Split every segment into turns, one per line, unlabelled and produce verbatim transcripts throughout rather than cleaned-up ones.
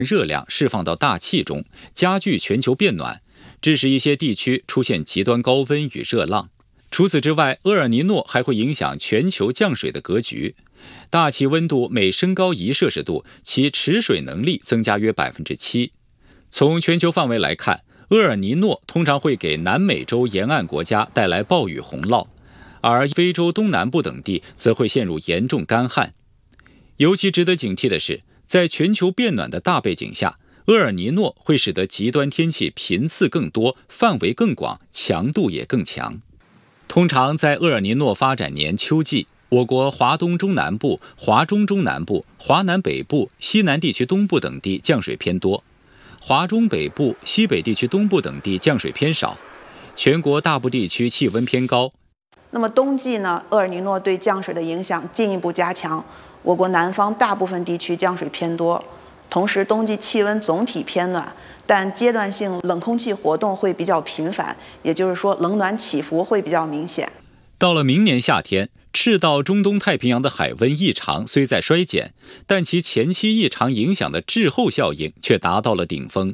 热量释放到大气中，加剧全球变暖，致使一些地区出现极端高温与热浪。除此之外，厄尔尼诺还会影响全球降水的格局。大气温度每升高一摄氏度，其持水能力增加约 百分之七。 从全球范围来看，厄尔尼诺通常会给南美洲沿岸国家带来暴雨洪涝，而非洲东南部等地则会陷入严重干旱。尤其值得警惕的是，在全球变暖的大背景下，厄尔尼诺会使得极端天气频次更多、范围更广、强度也更强。通常在厄尔尼诺发展年秋季，我国华东中南部、华中中南部、华南北部、西南地区东部等地降水偏多，华中北部、西北地区东部等地降水偏少，全国大部地区气温偏高。
那么冬季呢，厄尔尼诺对降水的影响进一步加强，我国南方大部分地区降水偏多，同时冬季气温总体偏暖，但阶段性冷空气活动会比较频繁，也就是说冷暖起伏会比较明显。
到了明年夏天，赤道中东太平洋的海温异常虽在衰减，但其前期异常影响的滞后效应却达到了顶峰。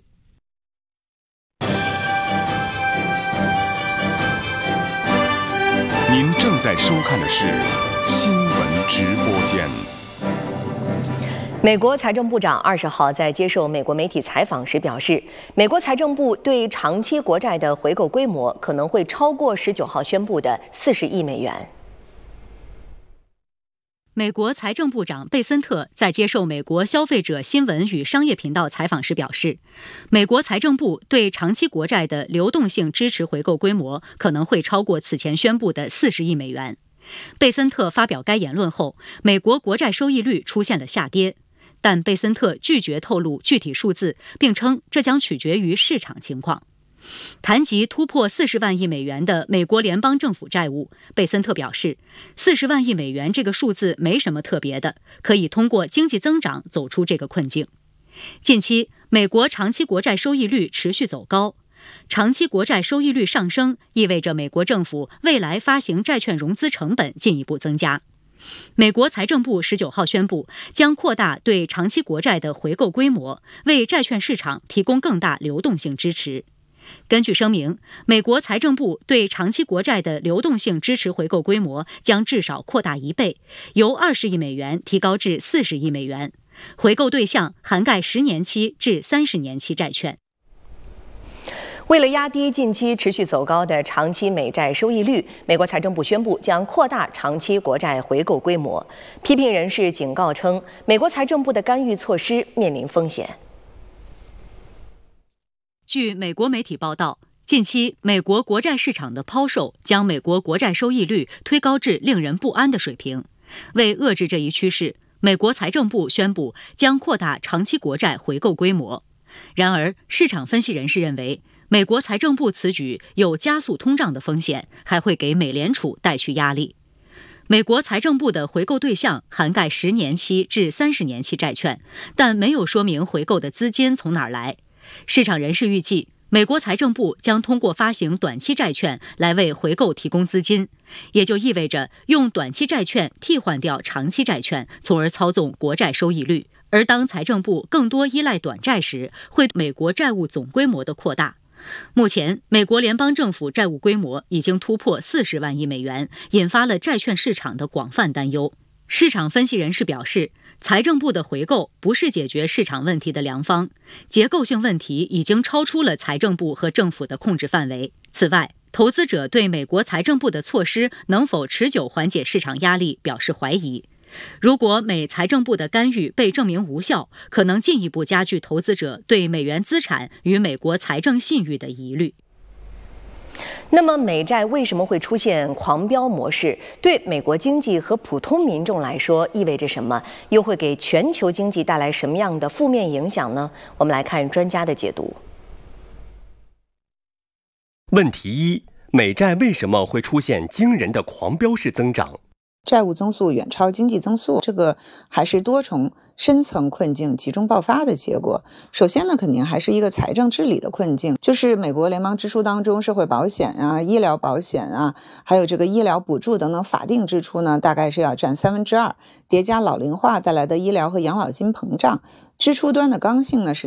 您正在收看的是新闻直播间。
美国财政部长二十号在接受美国媒体采访时表示，美国财政部对长期国债的回购规模可能会超过十九号宣布的四十亿美元。
美国财政部长贝森特在接受美国消费者新闻与商业频道采访时表示，美国财政部对长期国债的流动性支持回购规模可能会超过此前宣布的四十亿美元。贝森特发表该言论后，美国国债收益率出现了下跌，但贝森特拒绝透露具体数字，并称这将取决于市场情况。谈及突破四十万亿美元的美国联邦政府债务，贝森特表示，四十万亿美元这个数字没什么特别的，可以通过经济增长走出这个困境。近期，美国长期国债收益率持续走高，长期国债收益率上升意味着美国政府未来发行债券融资成本进一步增加。美国财政部十九号宣布，将扩大对长期国债的回购规模，为债券市场提供更大流动性支持。根据声明，美国财政部对长期国债的流动性支持回购规模将至少扩大一倍，由二十亿美元提高至四十亿美元，回购对象涵盖十年期至三十年期债券。
为了压低近期持续走高的长期美债收益率，美国财政部宣布将扩大长期国债回购规模。批评人士警告称，美国财政部的干预措施面临风险。
据美国媒体报道，近期美国国债市场的抛售将美国国债收益率推高至令人不安的水平。为遏制这一趋势，美国财政部宣布将扩大长期国债回购规模。然而，市场分析人士认为，美国财政部此举有加速通胀的风险，还会给美联储带去压力。美国财政部的回购对象涵盖十年期至三十年期债券，但没有说明回购的资金从哪儿来。市场人士预计，美国财政部将通过发行短期债券来为回购提供资金，也就意味着用短期债券替换掉长期债券，从而操纵国债收益率。而当财政部更多依赖短债时，会美国债务总规模的扩大。目前，美国联邦政府债务规模已经突破四十万亿美元，引发了债券市场的广泛担忧。市场分析人士表示，财政部的回购不是解决市场问题的良方，结构性问题已经超出了财政部和政府的控制范围。此外，投资者对美国财政部的措施能否持久缓解市场压力表示怀疑。如果美财政部的干预被证明无效，可能进一步加剧投资者对美元资产与美国财政信誉的疑虑。
那么，美债为什么会出现狂飙模式？对美国经济和普通民众来说意味着什么？又会给全球经济带来什么样的负面影响呢？我们来看专家的解读。
问题一：美债为什么会出现惊人的狂飙式增长？ 债务增速远超经济增速，这个还是多重深层困境集中爆发的结果。首先呢，肯定还是一个财政治理的困境，就是美国联邦支出当中，社会保险啊、医疗保险啊，还有这个医疗补助等等法定支出呢，大概是要占三分之二，叠加老龄化带来的医疗和养老金膨胀，支出端的刚性呢是